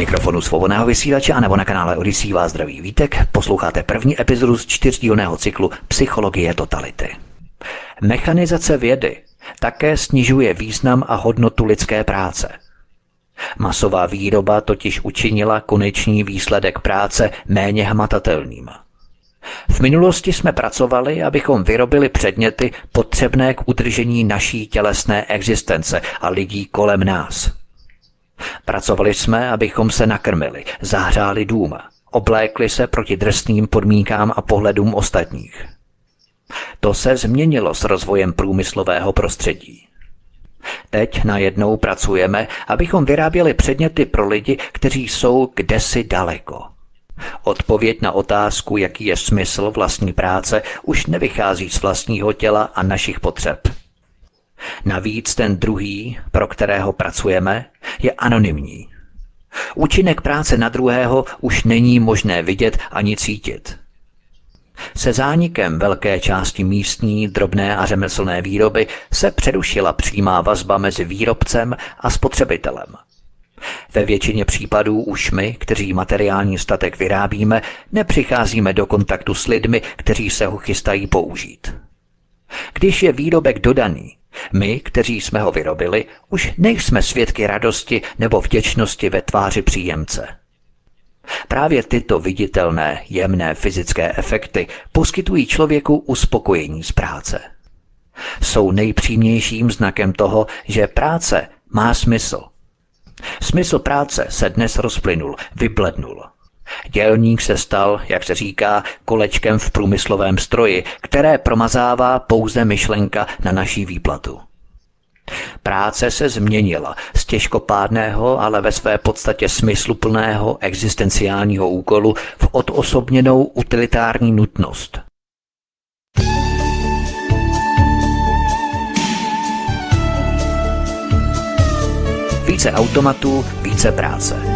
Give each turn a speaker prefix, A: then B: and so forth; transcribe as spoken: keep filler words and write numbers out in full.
A: mikrofonu Svobodného vysílače a nebo na kanále Odyssey vás zdraví Vítek. Posloucháte první epizodu z čtyřdílného cyklu Psychologie totality. Mechanizace vědy také snižuje význam a hodnotu lidské práce. Masová výroba totiž učinila konečný výsledek práce méně hmatatelným. V minulosti jsme pracovali, abychom vyrobili předměty potřebné k udržení naší tělesné existence a lidí kolem nás. Pracovali jsme, abychom se nakrmili, zahřáli dům, oblékli se proti drsným podmínkám a pohledům ostatních. To se změnilo s rozvojem průmyslového prostředí. Teď najednou pracujeme, abychom vyráběli předměty pro lidi, kteří jsou kdesi daleko. Odpověď na otázku, jaký je smysl vlastní práce, už nevychází z vlastního těla a našich potřeb. Navíc ten druhý, pro kterého pracujeme, je anonymní. Účinek práce na druhého už není možné vidět ani cítit. Se zánikem velké části místní, drobné a řemeslné výroby se přerušila přímá vazba mezi výrobcem a spotřebitelem. Ve většině případů už my, kteří materiální statek vyrábíme, nepřicházíme do kontaktu s lidmi, kteří se ho chystají použít. Když je výrobek dodaný, my, kteří jsme ho vyrobili, už nejsme svědky radosti nebo vděčnosti ve tváři příjemce. Právě tyto viditelné, jemné fyzické efekty poskytují člověku uspokojení z práce. Jsou nejpřímějším znakem toho, že práce má smysl. Smysl práce se dnes rozplynul, vyblednul. Dělník se stal, jak se říká, kolečkem v průmyslovém stroji, které promazává pouze myšlenka na naší výplatu. Práce se změnila z těžkopádného, ale ve své podstatě smysluplného existenciálního úkolu v odosobněnou utilitární nutnost. Více automatů, více práce.